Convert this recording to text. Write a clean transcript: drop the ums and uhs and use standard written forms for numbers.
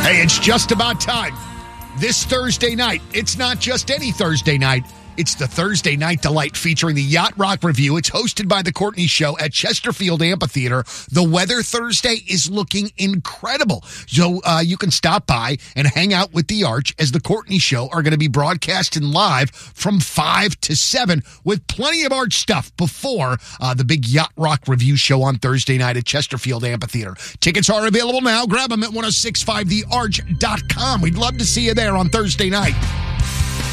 Hey, it's just about time. This Thursday night, it's not just any Thursday night. It's the Thursday Night Delight featuring the Yacht Rock Review. It's hosted by The Courtney Show at Chesterfield Amphitheater. The weather Thursday is looking incredible. So you can stop by and hang out with the Arch as The Courtney Show are going to be broadcasting live from 5 to 7 with plenty of Arch stuff before the big Yacht Rock Review show on Thursday night at Chesterfield Amphitheater. Tickets are available now. Grab them at 1065thearch.com. We'd love to see you there on Thursday night.